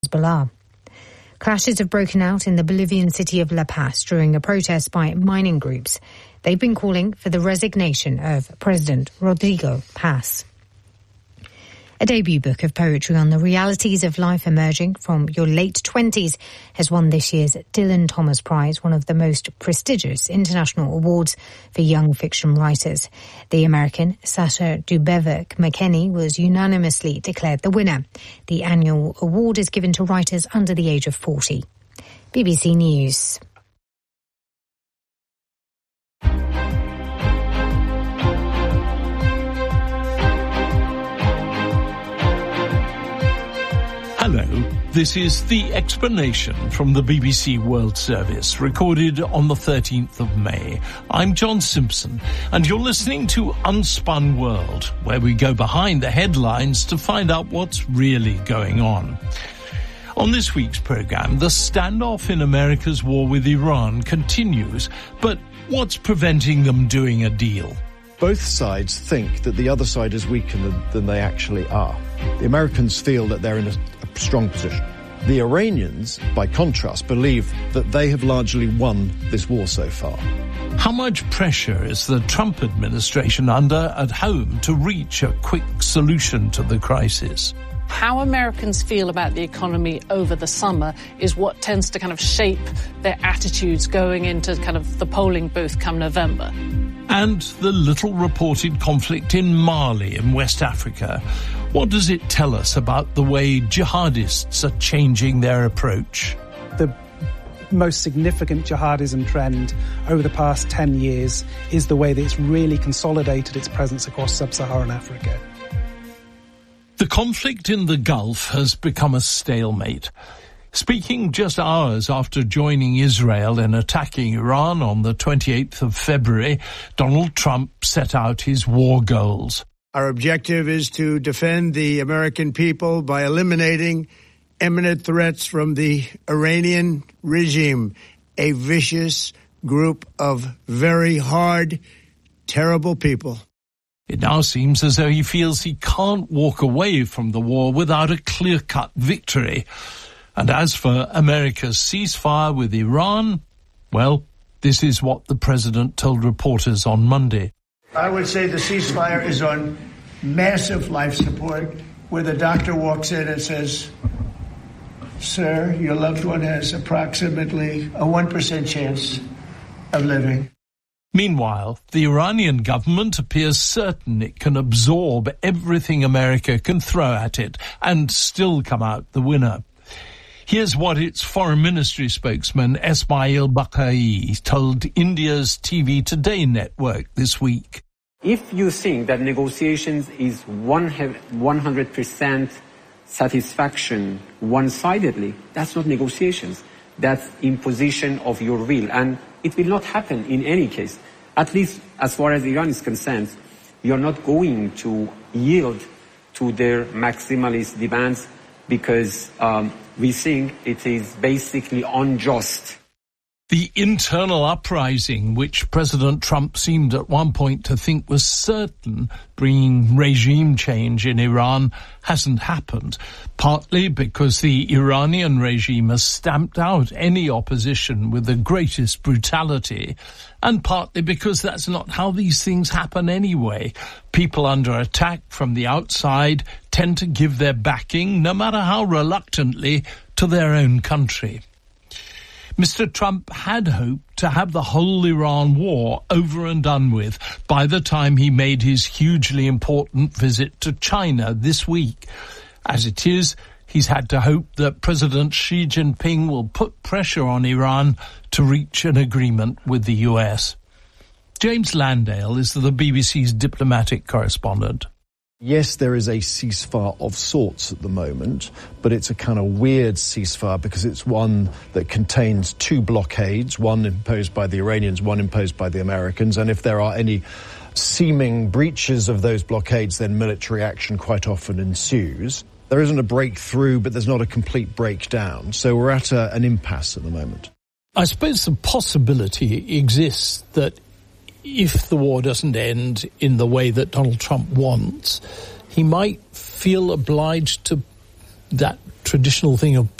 Hezbollah. Clashes have broken out in the Bolivian city of La Paz during a protest by mining groups. They've been calling for the resignation of President Rodrigo Paz. A debut book of poetry on the realities of life emerging from your late 20s has won this year's Dylan Thomas Prize, one of the most prestigious international awards for young fiction writers. The American Sasha Dubevik McKenney was unanimously declared the winner. The annual award is given to writers under the age of 40. BBC News. Hello, this is The Explanation from the BBC World Service, recorded on the 13th of May. I'm John Simpson, and you're listening to Unspun World, where we go behind the headlines to find out what's really going on. On this week's programme, the standoff in America's war with Iran continues, but what's preventing them doing a deal? Both sides think that the other side is weaker than they actually are. The Americans feel that they're in a strong position. The Iranians, by contrast, believe that they have largely won this war so far. How much pressure is the Trump administration under at home to reach a quick solution to the crisis? How Americans feel about the economy over the summer is what tends to kind of shape their attitudes going into kind of the polling booth come November. And the little reported conflict in Mali in West Africa. What does it tell us about the way jihadists are changing their approach? The most significant jihadism trend over the past 10 years is the way that it's really consolidated its presence across sub-Saharan Africa. The conflict in the Gulf has become a stalemate. Speaking just hours after joining Israel in attacking Iran on the 28th of February, Donald Trump set out his war goals. Our objective is to defend the American people by eliminating imminent threats from the Iranian regime, a vicious group of very hard, terrible people. It now seems as though he feels he can't walk away from the war without a clear-cut victory. And as for America's ceasefire with Iran, well, this is what the president told reporters on Monday. I would say the ceasefire is on massive life support, where the doctor walks in and says, "Sir, your loved one has approximately a 1% chance of living." Meanwhile, the Iranian government appears certain it can absorb everything America can throw at it and still come out the winner. Here's what its foreign ministry spokesman Esmail Baqai told India's TV Today network this week. If you think that negotiations is 100% satisfaction one-sidedly, that's not negotiations. That's imposition of your will. And it will not happen in any case. At least as far as Iran is concerned, you're not going to yield to their maximalist demands because we think it is basically unjust. The internal uprising, which President Trump seemed at one point to think was certain, bringing regime change in Iran, hasn't happened, partly because the Iranian regime has stamped out any opposition with the greatest brutality, and partly because that's not how these things happen anyway. People under attack from the outside tend to give their backing, no matter how reluctantly, to their own country. Mr. Trump had hoped to have the whole Iran war over and done with by the time he made his hugely important visit to China this week. As it is, he's had to hope that President Xi Jinping will put pressure on Iran to reach an agreement with the US. James Landale is the BBC's diplomatic correspondent. Yes, there is a ceasefire of sorts at the moment, but it's a kind of weird ceasefire because it's one that contains two blockades, one imposed by the Iranians, one imposed by the Americans. And if there are any seeming breaches of those blockades, then military action quite often ensues. There isn't a breakthrough, but there's not a complete breakdown. So we're at an impasse at the moment. I suppose the possibility exists that if the war doesn't end in the way that Donald Trump wants, he might feel obliged to that traditional thing of